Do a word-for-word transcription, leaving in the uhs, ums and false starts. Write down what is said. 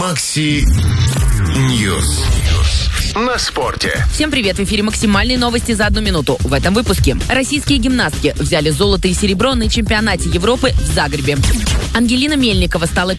Макси Ньюс на спорте. Всем привет! В эфире максимальные новости за одну минуту. В этом выпуске. Российские гимнастки взяли золото и серебро на чемпионате Европы в Загребе. Ангелина Мельникова стала